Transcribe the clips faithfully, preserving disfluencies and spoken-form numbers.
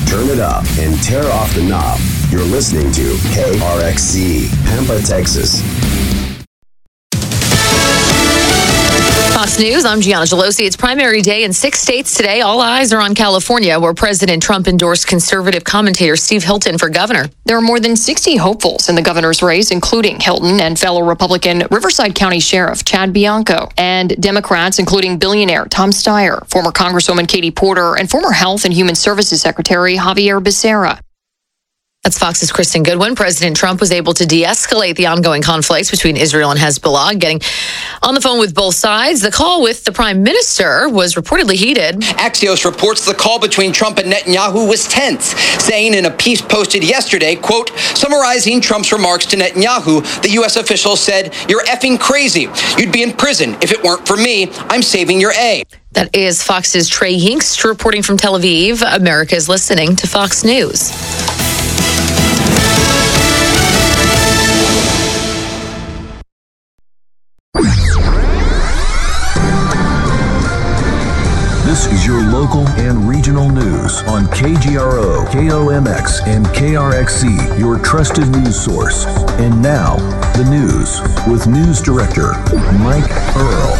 turn it up, and tear off the knob. You're listening to K R X C, Pampa, Texas. Fox News, I'm Gianna Gelosi. It's primary day in six states today. All eyes are on California, where President Trump endorsed conservative commentator Steve Hilton for governor. There are more than sixty hopefuls in the governor's race, including Hilton and fellow Republican Riverside County Sheriff Chad Bianco, and Democrats including billionaire Tom Steyer, former Congresswoman Katie Porter, and former Health and Human Services Secretary Javier Becerra. That's Fox's Kristen Goodwin. President Trump was able to de-escalate the ongoing conflicts between Israel and Hezbollah, getting on the phone with both sides. The call with the prime minister was reportedly heated. Axios reports the call between Trump and Netanyahu was tense, saying in a piece posted yesterday, quote, summarizing Trump's remarks to Netanyahu, the U S official said, "You're effing crazy. You'd be in prison. If it weren't for me, I'm saving your A." That is Fox's Trey Yingst reporting from Tel Aviv. America is listening to Fox News. This is your local and regional news on K G R O, K O M X, and K R X C, your trusted news source. And now, the news with News Director Mike Earl.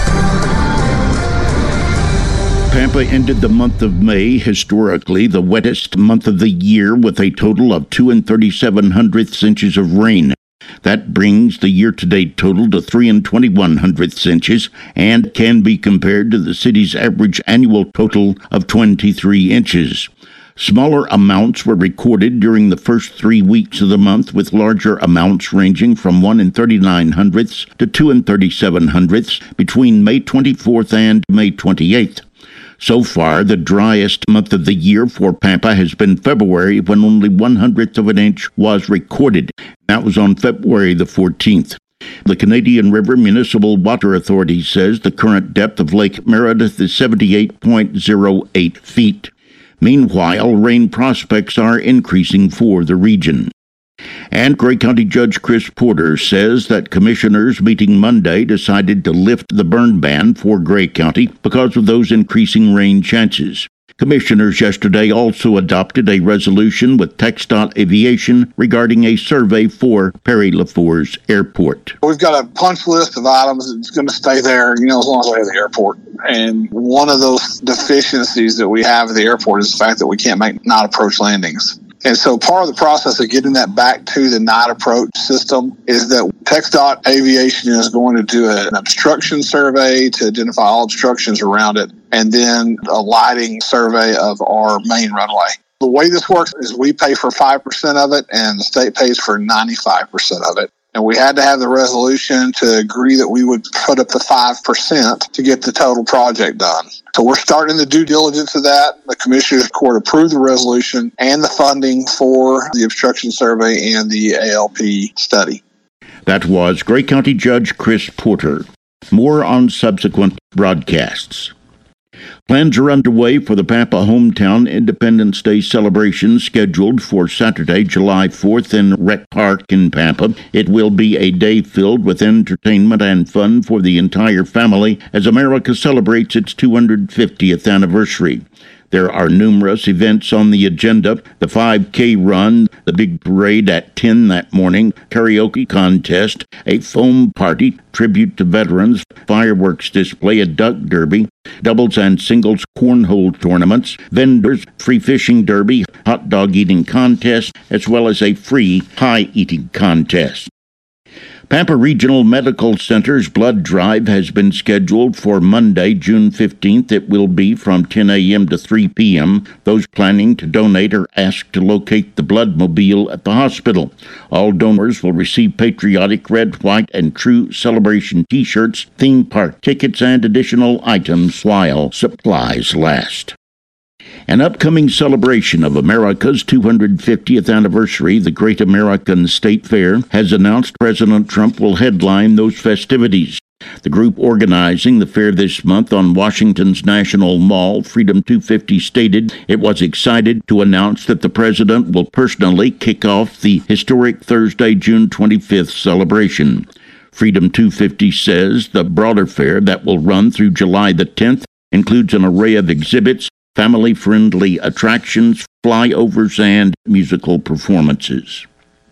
Pampa ended the month of May, historically the wettest month of the year, with a total of two and thirty-seven hundredths inches of rain. That brings the year-to-date total to three and twenty-one hundredths inches and can be compared to the city's average annual total of twenty-three inches. Smaller amounts were recorded during the first three weeks of the month, with larger amounts ranging from one and thirty-nine hundredths to two and thirty-seven hundredths between May twenty-fourth and May twenty-eighth. So far, the driest month of the year for Pampa has been February, when only one hundredth of an inch was recorded. That was on February the fourteenth. The Canadian River Municipal Water Authority says the current depth of Lake Meredith is seventy-eight point zero eight feet. Meanwhile, rain prospects are increasing for the region. And Gray County Judge Chris Porter says that commissioners meeting Monday decided to lift the burn ban for Gray County because of those increasing rain chances. Commissioners yesterday also adopted a resolution with TxDOT Aviation regarding a survey for Perry-LaFours Airport. We've got a punch list of items that's going to stay there, you know, as long as we have the airport. And one of those deficiencies that we have at the airport is the fact that we can't make night approach landings. And so part of the process of getting that back to the night approach system is that TxDOT Aviation is going to do an obstruction survey to identify all obstructions around it, and then a lighting survey of our main runway. The way this works is we pay for five percent of it, and the state pays for ninety-five percent of it. And we had to have the resolution to agree that we would put up the five percent to get the total project done. So we're starting the due diligence of that. The Commissioner's Court approved the resolution and the funding for the obstruction survey and the A L P study. That was Gray County Judge Chris Porter. More on subsequent broadcasts. Plans are underway for the Pampa Hometown Independence Day celebration scheduled for Saturday, July fourth in Rec Park in Pampa. It will be a day filled with entertainment and fun for the entire family as America celebrates its two hundred fiftieth anniversary. There are numerous events on the agenda: the five K run, the big parade at ten that morning, karaoke contest, a foam party, tribute to veterans, fireworks display, a duck derby, doubles and singles cornhole tournaments, vendors, free fishing derby, hot dog eating contest, as well as a free pie eating contest. Pampa Regional Medical Center's blood drive has been scheduled for Monday, June fifteenth. It will be from ten a.m. to three p.m. Those planning to donate are asked to locate the blood mobile at the hospital. All donors will receive patriotic red, white, and true celebration T-shirts, theme park tickets, and additional items while supplies last. An upcoming celebration of America's two hundred fiftieth anniversary, the Great American State Fair, has announced President Trump will headline those festivities. The group organizing the fair this month on Washington's National Mall, Freedom two fifty, stated it was excited to announce that the president will personally kick off the historic Thursday, June twenty-fifth celebration. Freedom two fifty says the broader fair that will run through July the tenth includes an array of exhibits, family-friendly attractions, flyovers, and musical performances.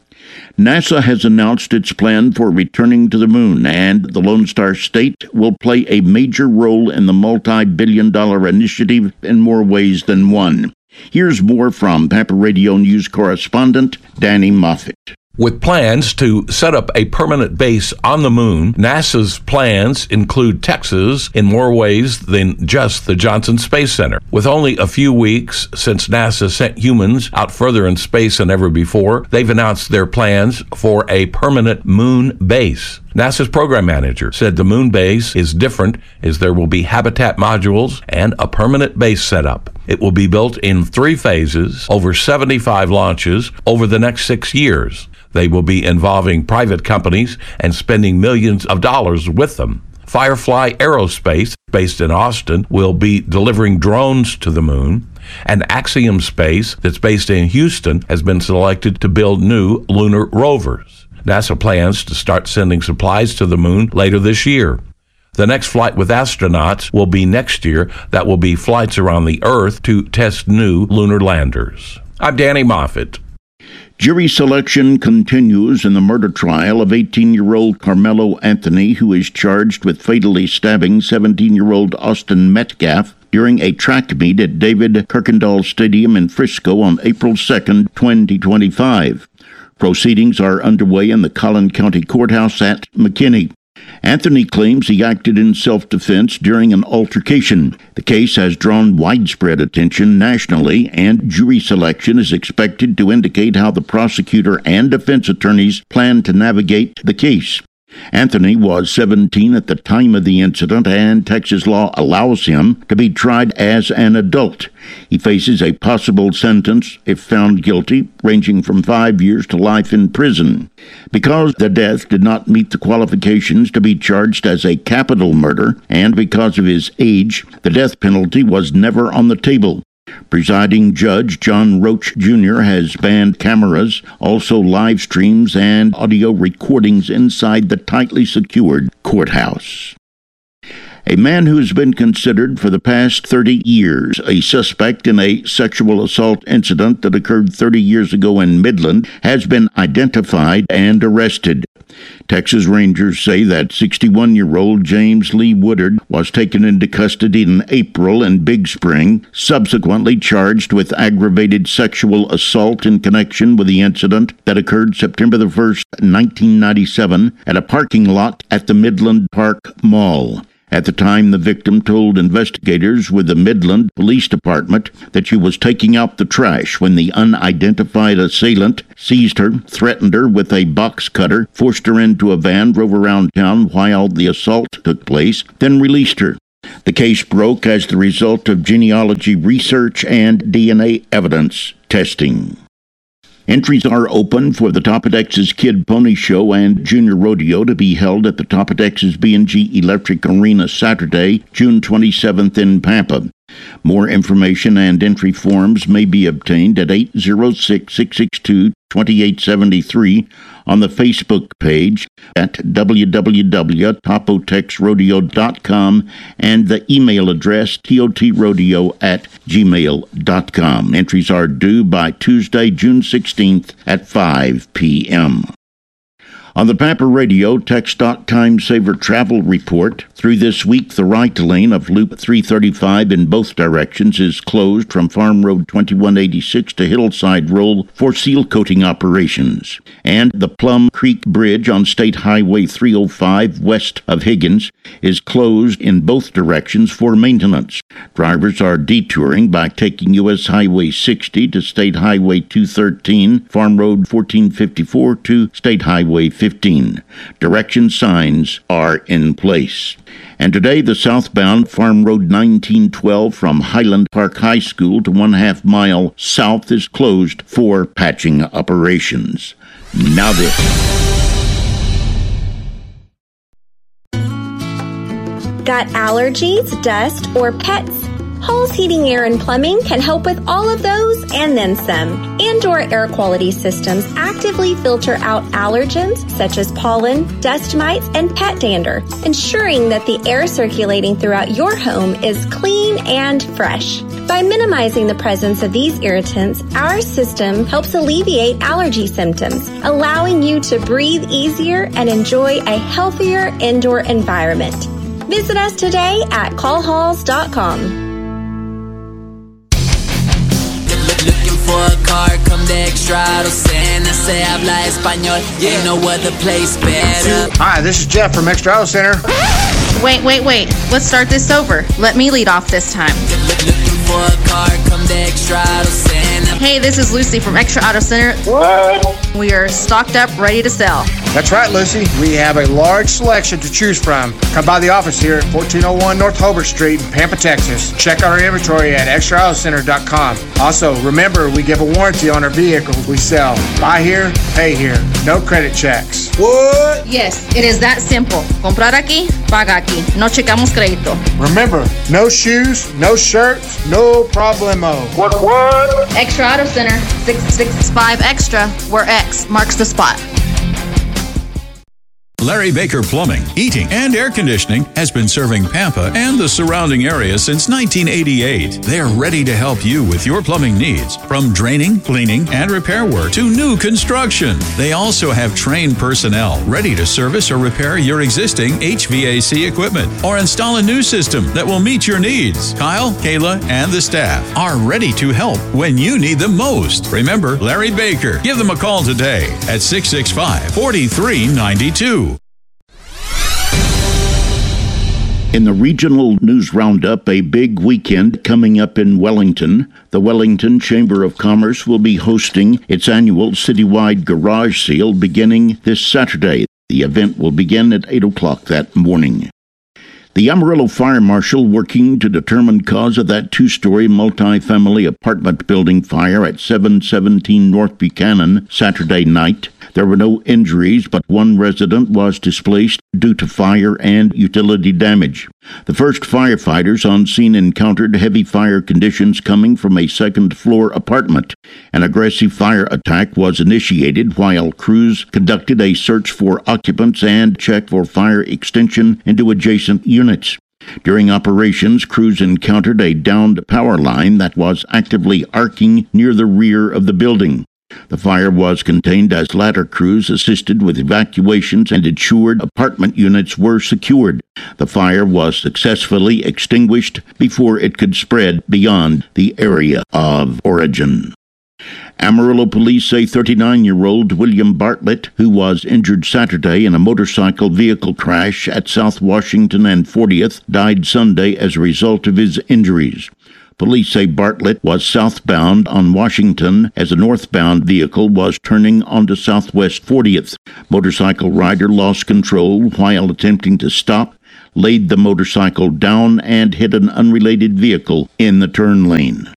NASA has announced its plan for returning to the moon, and the Lone Star State will play a major role in the multi-billion dollar initiative in more ways than one. Here's more from Pampa Radio News correspondent Danny Moffett. With plans to set up a permanent base on the moon, NASA's plans include Texas in more ways than just the Johnson Space Center. With only a few weeks since NASA sent humans out further in space than ever before, they've announced their plans for a permanent moon base. NASA's program manager said the moon base is different as there will be habitat modules and a permanent base set up. It will be built in three phases over seventy-five launches over the next six years. They will be involving private companies and spending millions of dollars with them. Firefly Aerospace, based in Austin, will be delivering drones to the moon. And Axiom Space, that's based in Houston, has been selected to build new lunar rovers. NASA plans to start sending supplies to the moon later this year. The next flight with astronauts will be next year. That will be flights around the Earth to test new lunar landers. I'm Danny Moffett. Jury selection continues in the murder trial of eighteen-year-old Carmelo Anthony, who is charged with fatally stabbing seventeen-year-old Austin Metcalf during a track meet at David Kuykendall Stadium in Frisco on April second, twenty twenty-five. Proceedings are underway in the Collin County Courthouse at McKinney. Anthony claims he acted in self-defense during an altercation. The case has drawn widespread attention nationally, and jury selection is expected to indicate how the prosecutor and defense attorneys plan to navigate the case. Anthony was seventeen at the time of the incident, and Texas law allows him to be tried as an adult. He faces a possible sentence, if found guilty, ranging from five years to life in prison. Because the death did not meet the qualifications to be charged as a capital murder, and because of his age, the death penalty was never on the table. Presiding Judge John Roach Junior has banned cameras, also live streams and audio recordings inside the tightly secured courthouse. A man who has been considered for the past thirty years a suspect in a sexual assault incident that occurred thirty years ago in Midland has been identified and arrested. Texas Rangers say that sixty-one-year-old James Lee Woodard was taken into custody in April in Big Spring, subsequently charged with aggravated sexual assault in connection with the incident that occurred September the first, nineteen ninety-seven, at a parking lot at the Midland Park Mall. At the time, the victim told investigators with the Midland Police Department that she was taking out the trash when the unidentified assailant seized her, threatened her with a box cutter, forced her into a van, drove around town while the assault took place, then released her. The case broke as the result of genealogy research and D N A evidence testing. Entries are open for the Topodex's Kid Pony Show and Junior Rodeo to be held at the Topodex's B and G Electric Arena Saturday, June twenty-seventh in Pampa. More information and entry forms may be obtained at eight zero six, six six two, two eight seven three on the Facebook page at w w w dot topotex rodeo dot com and the email address totrodio at gmail dot com. Entries are due by Tuesday, June sixteenth at five p.m. On the Pampa Radio TxDOT Time Saver Travel Report, through this week, the right lane of Loop three thirty-five in both directions is closed from Farm Road twenty-one eighty-six to Hillside Road for seal coating operations. And the Plum Creek Bridge on State Highway three oh five west of Higgins is closed in both directions for maintenance. Drivers are detouring by taking U S Highway sixty to State Highway two thirteen, Farm Road fourteen fifty-four to State Highway fifteen. Direction signs are in place. And today, the southbound Farm Road nineteen twelve from Highland Park High School to one half mile south is closed for patching operations. Now this. Got allergies, dust, or pets? Halls Heating, Air, and Plumbing can help with all of those and then some. Indoor air quality systems actively filter out allergens such as pollen, dust mites, and pet dander, ensuring that the air circulating throughout your home is clean and fresh. By minimizing the presence of these irritants, our system helps alleviate allergy symptoms, allowing you to breathe easier and enjoy a healthier indoor environment. Visit us today at call halls dot com. Looking for a car, come to Extra Auto Center. Se habla español, ain't no other place better. Hi, this is Jeff from Extra Auto Center. Wait, wait, wait. Let's start this over. Let me lead off this time. Looking for a car, come to Extra Auto Center. Hey, this is Lucy from Extra Auto Center. What? We are stocked up, ready to sell. That's right, Lucy. We have a large selection to choose from. Come by the office here at fourteen oh one North Hobart Street in Pampa, Texas. Check out our inventory at extra auto center dot com. Also, remember, we give a warranty on our vehicles we sell. Buy here, pay here. No credit checks. What? Yes, it is that simple. Comprar aquí, paga aquí. No checamos crédito. Remember, no shoes, no shirts, no problemo. What, what? Extra Auto Center, six six five Extra, where X marks the spot. Larry Baker Plumbing, Heating, and Air Conditioning has been serving Pampa and the surrounding area since nineteen eighty-eight. They're ready to help you with your plumbing needs, from draining, cleaning, and repair work to new construction. They also have trained personnel ready to service or repair your existing H V A C equipment or install a new system that will meet your needs. Kyle, Kayla, and the staff are ready to help when you need them most. Remember Larry Baker. Give them a call today at six six five, four three nine two. In the regional news roundup, a big weekend coming up in Wellington. The Wellington Chamber of Commerce will be hosting its annual citywide garage sale beginning this Saturday. The event will begin at eight o'clock that morning. The Amarillo Fire Marshal working to determine cause of that two-story multi-family apartment building fire at seven seventeen North Buchanan Saturday night. There were no injuries, but one resident was displaced due to fire and utility damage. The first firefighters on scene encountered heavy fire conditions coming from a second-floor apartment. An aggressive fire attack was initiated while crews conducted a search for occupants and checked for fire extension into adjacent units. During operations, crews encountered a downed power line that was actively arcing near the rear of the building. The fire was contained as ladder crews assisted with evacuations and ensured apartment units were secured. The fire was successfully extinguished before it could spread beyond the area of origin. Amarillo police say thirty-nine-year-old William Bartlett, who was injured Saturday in a motorcycle vehicle crash at South Washington and fortieth, died Sunday as a result of his injuries. Police say Bartlett was southbound on Washington as a northbound vehicle was turning onto Southwest fortieth. Motorcycle rider lost control while attempting to stop, laid the motorcycle down, and hit an unrelated vehicle in the turn lane.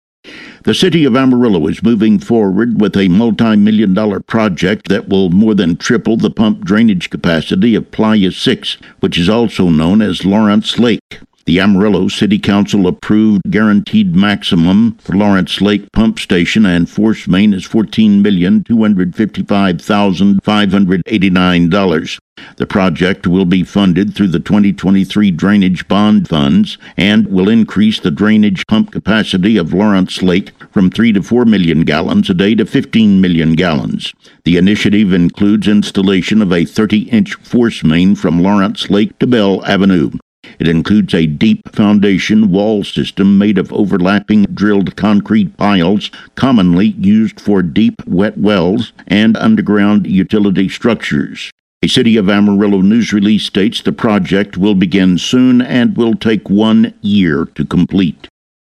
The city of Amarillo is moving forward with a multi-million dollar project that will more than triple the pump drainage capacity of Playa six, which is also known as Lawrence Lake. The Amarillo City Council approved guaranteed maximum for Lawrence Lake Pump Station and force main is fourteen million two hundred fifty-five thousand five hundred eighty-nine dollars. The project will be funded through the twenty twenty-three Drainage Bond Funds and will increase the drainage pump capacity of Lawrence Lake from three to four million gallons a day to fifteen million gallons. The initiative includes installation of a thirty-inch force main from Lawrence Lake to Bell Avenue. It includes a deep foundation wall system made of overlapping drilled concrete piles commonly used for deep wet wells and underground utility structures. A City of Amarillo news release states the project will begin soon and will take one year to complete.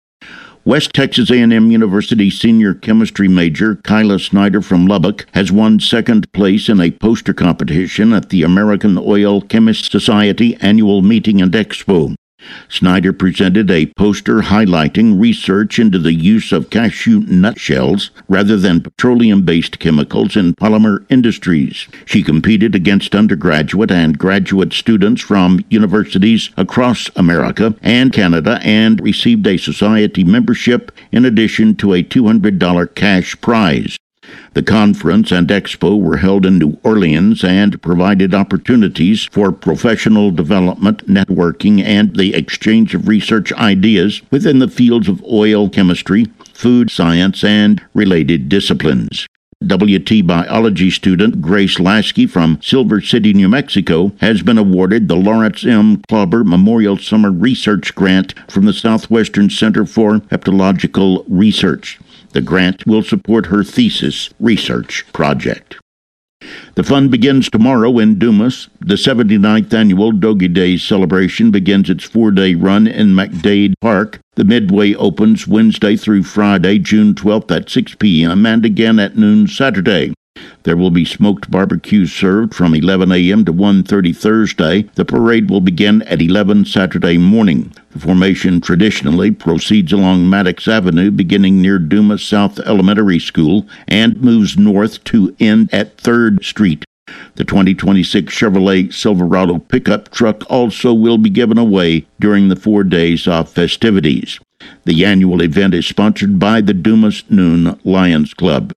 West Texas A and M University senior chemistry major Kyla Snyder from Lubbock has won second place in a poster competition at the American Oil Chemists Society annual meeting and expo. Snyder presented a poster highlighting research into the use of cashew nutshells rather than petroleum-based chemicals in polymer industries. She competed against undergraduate and graduate students from universities across America and Canada and received a society membership in addition to a two hundred dollars cash prize. The conference and expo were held in New Orleans and provided opportunities for professional development, networking, and the exchange of research ideas within the fields of oil chemistry, food science, and related disciplines. W T biology student Grace Lasky from Silver City, New Mexico, has been awarded the Lawrence M. Klauber Memorial Summer Research Grant from the Southwestern Center for Hepatological Research. The grant will support her thesis research project. The fun begins tomorrow in Dumas. The seventy-ninth annual Doggy Days celebration begins its four-day run in McDade Park. The Midway opens Wednesday through Friday, June twelfth at six p.m. and again at noon Saturday. There will be smoked barbecue served from eleven a.m. to one thirty Thursday. The parade will begin at eleven Saturday morning. The formation traditionally proceeds along Maddox Avenue, beginning near Dumas South Elementary School, and moves north to end at third Street. The twenty twenty-six Chevrolet Silverado pickup truck also will be given away during the four days of festivities. The annual event is sponsored by the Dumas Noon Lions Club.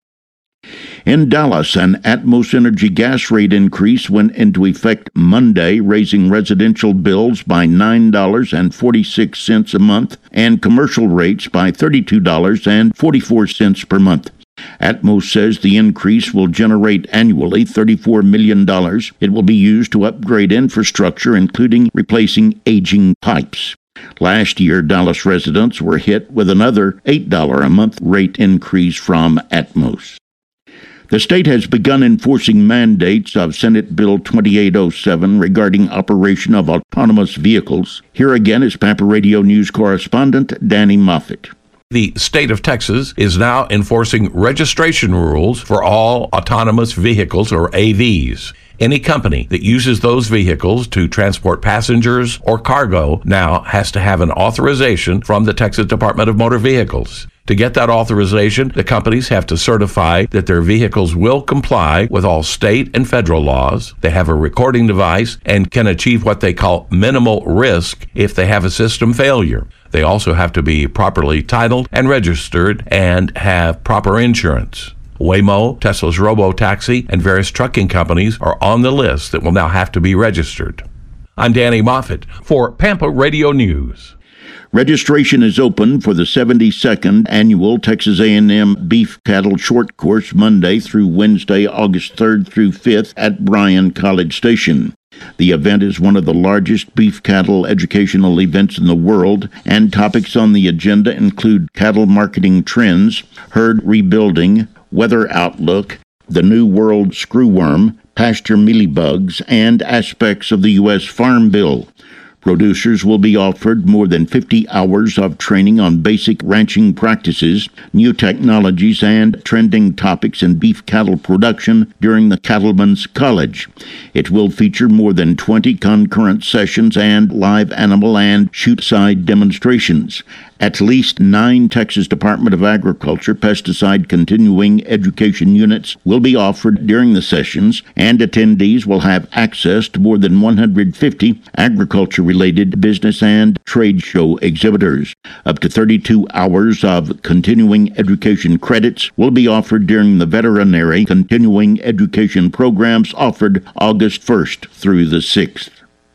In Dallas, an Atmos Energy gas rate increase went into effect Monday, raising residential bills by nine dollars and forty-six cents a month and commercial rates by thirty-two dollars and forty-four cents per month. Atmos says the increase will generate annually thirty-four million dollars. It will be used to upgrade infrastructure, including replacing aging pipes. Last year, Dallas residents were hit with another eight dollars a month rate increase from Atmos. The state has begun enforcing mandates of Senate Bill twenty-eight oh seven regarding operation of autonomous vehicles. Here again is Pampa Radio News correspondent Danny Moffett. The state of Texas is now enforcing registration rules for all autonomous vehicles, or A Vs. Any company that uses those vehicles to transport passengers or cargo now has to have an authorization from the Texas Department of Motor Vehicles. To get that authorization, the companies have to certify that their vehicles will comply with all state and federal laws. They have a recording device and can achieve what they call minimal risk if they have a system failure. They also have to be properly titled and registered and have proper insurance. Waymo, Tesla's Robotaxi, and various trucking companies are on the list that will now have to be registered. I'm Danny Moffett for Pampa Radio News. Registration is open for the seventy-second annual Texas A and M Beef Cattle Short Course Monday through Wednesday, August third through fifth at Bryan College Station. The event is one of the largest beef cattle educational events in the world, and topics on the agenda include cattle marketing trends, herd rebuilding, weather outlook, the New World screwworm, pasture mealybugs, and aspects of the U S Farm Bill. Producers will be offered more than fifty hours of training on basic ranching practices, new technologies, and trending topics in beef cattle production during the Cattlemen's College. It will feature more than twenty concurrent sessions and live animal and shoot-side demonstrations. At least nine Texas Department of Agriculture pesticide continuing education units will be offered during the sessions, and attendees will have access to more than one hundred fifty agriculture-related business and trade show exhibitors. Up to thirty-two hours of continuing education credits will be offered during the veterinary continuing education programs offered August first through the sixth.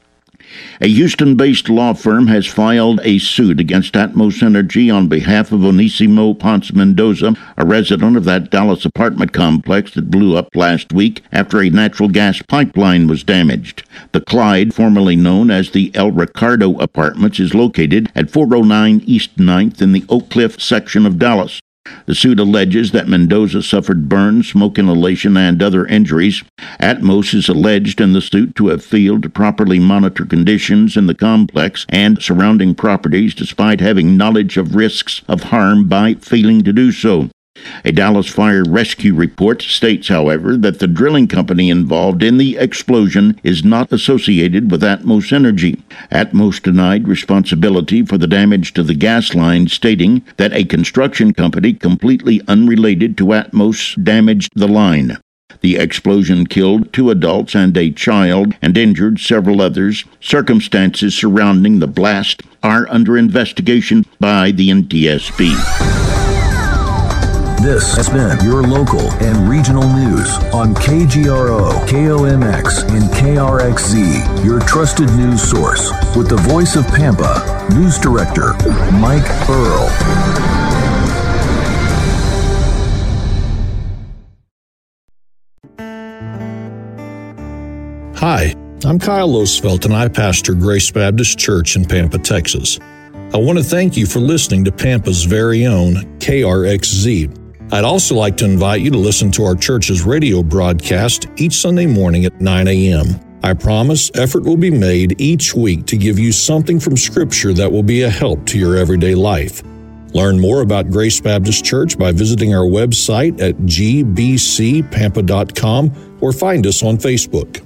A Houston-based law firm has filed a suit against Atmos Energy on behalf of Onesimo Ponce Mendoza, a resident of that Dallas apartment complex that blew up last week after a natural gas pipeline was damaged. The Clyde, formerly known as the El Ricardo Apartments, is located at four oh nine East ninth in the Oak Cliff section of Dallas. The suit alleges that Mendoza suffered burns, smoke inhalation, and other injuries. Atmos is alleged in the suit to have failed to properly monitor conditions in the complex and surrounding properties despite having knowledge of risks of harm by failing to do so. A Dallas Fire Rescue report states, however, that the drilling company involved in the explosion is not associated with Atmos Energy. Atmos denied responsibility for the damage to the gas line, stating that a construction company completely unrelated to Atmos damaged the line. The explosion killed two adults and a child and injured several others. Circumstances surrounding the blast are under investigation by the N T S B. This has been your local and regional news on K G R O, K O M X, and K R X Z, your trusted news source. With the voice of Pampa, News Director Mike Earl. Hi, I'm Kyle Losfelt, and I pastor Grace Baptist Church in Pampa, Texas. I want to thank you for listening to Pampa's very own K R X Z. I'd also like to invite you to listen to our church's radio broadcast each Sunday morning at nine a.m. I promise effort will be made each week to give you something from Scripture that will be a help to your everyday life. Learn more about Grace Baptist Church by visiting our website at g b c pampa dot com or find us on Facebook.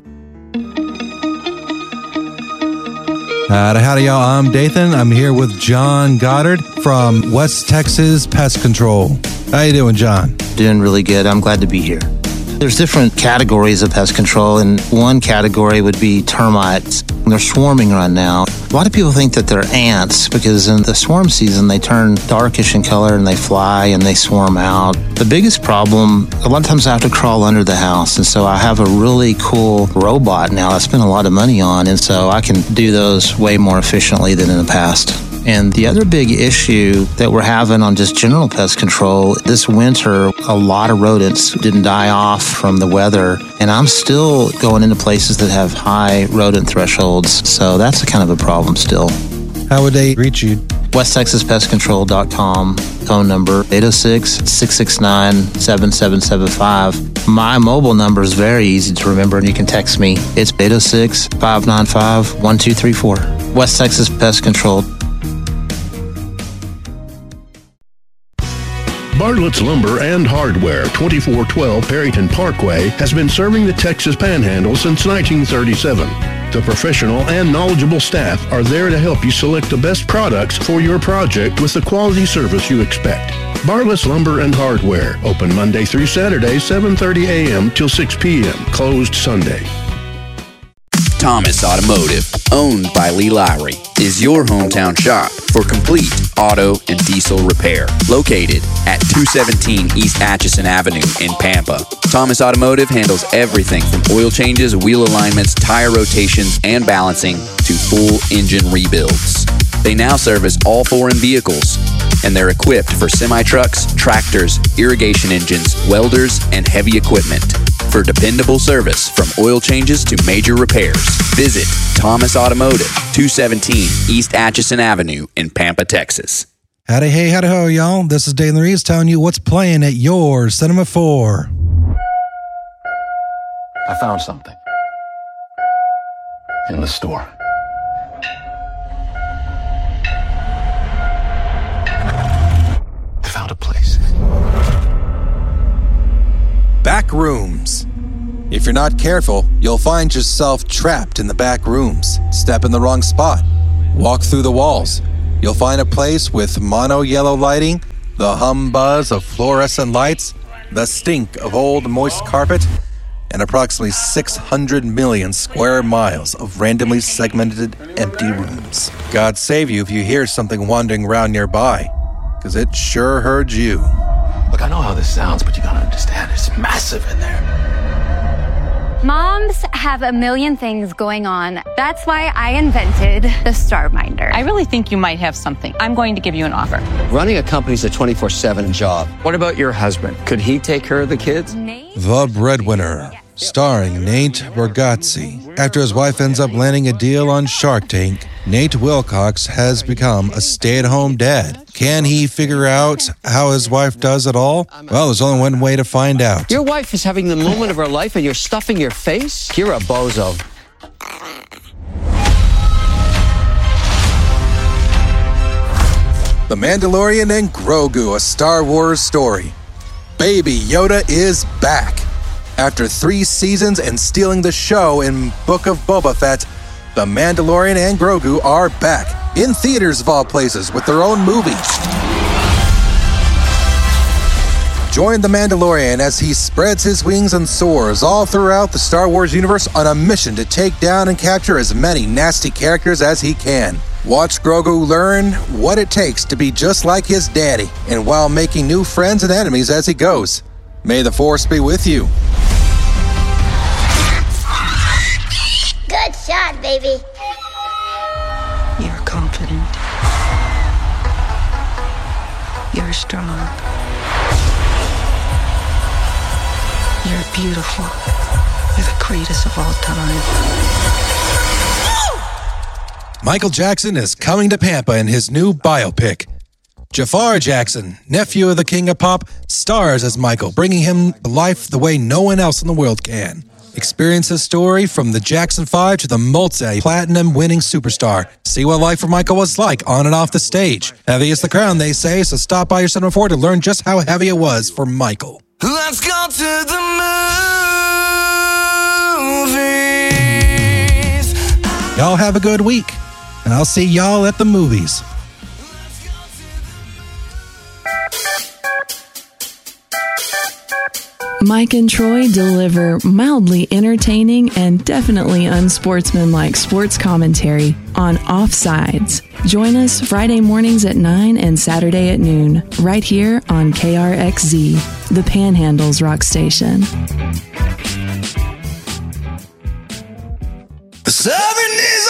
Howdy, howdy, y'all. I'm Dathan. I'm here with John Goddard from West Texas Pest Control. How you doing, John? Doing really good. I'm glad to be here. There's different categories of pest control, and one category would be termites. They're swarming right now. A lot of people think that they're ants because in the swarm season, they turn darkish in color and they fly and they swarm out. The biggest problem, a lot of times I have to crawl under the house, and so I have a really cool robot now I spend a lot of money on, and so I can do those way more efficiently than in the past. And the other big issue that we're having on just general pest control, this winter, a lot of rodents didn't die off from the weather. And I'm still going into places that have high rodent thresholds. So that's a kind of a problem still. How would they reach you? west texas pest control dot com, phone number eight oh six, six six nine, seven seven seven five. My mobile number is very easy to remember, and you can text me. It's eight oh six, five nine five, one two three four. West Texas Pest Control. Bartlett's Lumber and Hardware, twenty-four twelve Perryton Parkway, has been serving the Texas Panhandle since nineteen thirty-seven. The professional and knowledgeable staff are there to help you select the best products for your project with the quality service you expect. Bartlett's Lumber and Hardware, open Monday through Saturday, seven thirty a.m. till six p.m., closed Sunday. Thomas Automotive, owned by Lee Lowry, is your hometown shop for complete auto and diesel repair. Located at two seventeen East Atchison Avenue in Pampa. Thomas Automotive handles everything from oil changes, wheel alignments, tire rotations, and balancing to full engine rebuilds. They now service all foreign vehicles, and they're equipped for semi-trucks, tractors, irrigation engines, welders, and heavy equipment. For dependable service from oil changes to major repairs, visit Thomas Automotive, two seventeen East Atchison Avenue in Pampa, Texas. Howdy, hey, howdy, ho, y'all. This is Dane Reeves telling you what's playing at your Cinema four. I found something in the store. I found a place. Back rooms. If you're not careful, you'll find yourself trapped in the back rooms. Step in the wrong spot. Walk through the walls. You'll find a place with mono yellow lighting, the hum buzz of fluorescent lights, the stink of old moist carpet, and approximately six hundred million square miles of randomly segmented empty rooms. God save you if you hear something wandering around nearby, because it sure heard you. Look, I know how this sounds, but you gotta understand, it's massive in there. Moms have a million things going on. That's why I invented the StarMinder. I really think you might have something. I'm going to give you an offer. Running a company's a twenty-four seven job. What about your husband? Could he take care of the kids? The Breadwinner, starring Nate Bargatze. After his wife ends up landing a deal on Shark Tank, Nate Wilcox has become a stay-at-home dad. Can he figure out how his wife does it all? Well, there's only one way to find out. Your wife is having the moment of her life and you're stuffing your face? You're a bozo. The Mandalorian and Grogu, a Star Wars story. Baby Yoda is back. After three seasons and stealing the show in Book of Boba Fett, The Mandalorian and Grogu are back, in theaters of all places, with their own movie. Join The Mandalorian as he spreads his wings and soars all throughout the Star Wars universe on a mission to take down and capture as many nasty characters as he can. Watch Grogu learn what it takes to be just like his daddy, and while making new friends and enemies as he goes. May the Force be with you. Good shot, baby. You're confident. You're strong. You're beautiful. You're the greatest of all time. Michael Jackson is coming to Pampa in his new biopic. Jafar Jackson, nephew of the King of Pop, stars as Michael, bringing him to life the way no one else in the world can. Experience his story from the Jackson five to the multi-platinum winning superstar. See what life for Michael was like on and off the stage. Heavy is the crown, they say, so stop by your Cinema four to learn just how heavy it was for Michael. Let's go to the movies. Y'all have a good week, and I'll see y'all at the movies. Mike and Troy deliver mildly entertaining and definitely unsportsmanlike sports commentary on Offsides. Join us Friday mornings at nine and Saturday at noon, right here on K R X Z, the Panhandle's rock station. Seven is